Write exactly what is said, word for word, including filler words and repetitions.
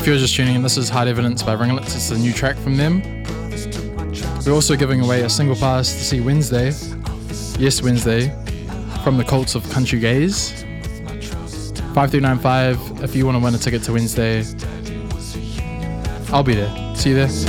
if you're just tuning in, this is Hard Evidence by Ringlets. It's a new track from them. We're also giving away a single pass to see Wednesday. Yes, Wednesday. From the Cults of Country Gaze. five three nine five if you want to win a ticket to Wednesday. I'll be there. See you there.